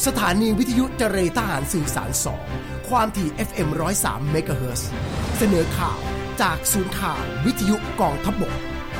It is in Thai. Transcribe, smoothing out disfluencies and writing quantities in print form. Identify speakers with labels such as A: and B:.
A: สถานีวิทยุเจรทหารสื่อสาร 2 ความถี่ FM 103 เมกะเฮิรตซ์เสนอข่าวจากศูนย์ข่าววิทยุกองทัพบก